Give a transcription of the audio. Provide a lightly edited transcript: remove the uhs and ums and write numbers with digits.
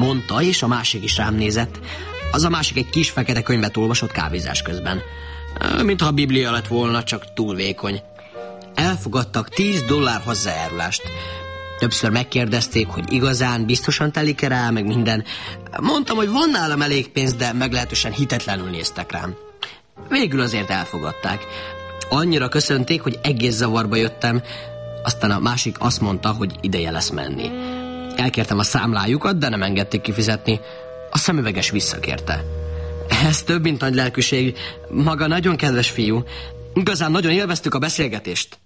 mondta, és a másik is rám nézett. Az a másik egy kis fekete könyvet olvasott kávézás közben. Mintha a Biblia lett volna, csak túl vékony. Elfogadtak $10 hozzájárulást. Többször megkérdezték, hogy igazán, biztosan telik-e rá, meg minden. Mondtam, hogy van nálam elég pénz, de meglehetősen hitetlenül néztek rám. Végül azért elfogadták. Annyira köszönték, hogy egész zavarba jöttem. Aztán a másik azt mondta, hogy ideje lesz menni. Elkértem a számlájukat, de nem engedték kifizetni. A szemüveges visszakérte. Ez több, mint nagy lelkűség. Maga nagyon kedves fiú. Igazán nagyon élveztük a beszélgetést.